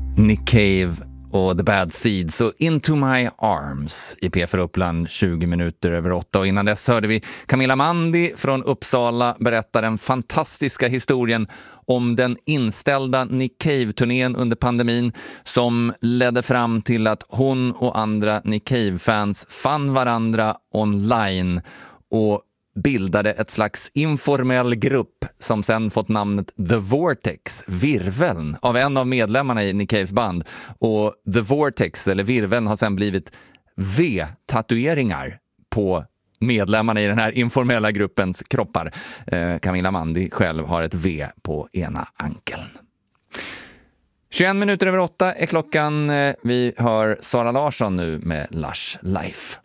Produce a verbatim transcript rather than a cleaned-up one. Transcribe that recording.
Nick Cave och The Bad Seeds och Into My Arms i P för Uppland tjugo minuter över åtta. Och innan dess hörde vi Camilla Mandi från Uppsala berätta den fantastiska historien om den inställda Nick Cave-turnén under pandemin som ledde fram till att hon och andra Nick Cave-fans fann varandra online och bildade ett slags informell grupp som sen fått namnet The Vortex, virveln, av en av medlemmarna i Nick Caves band. Och The Vortex, eller virveln, har sen blivit V-tatueringar på medlemmarna i den här informella gruppens kroppar. Eh, Camilla Mandi själv har ett V på ena ankeln. tjugoen minuter över åtta är klockan. Vi hör Sara Larsson nu med Lush Life.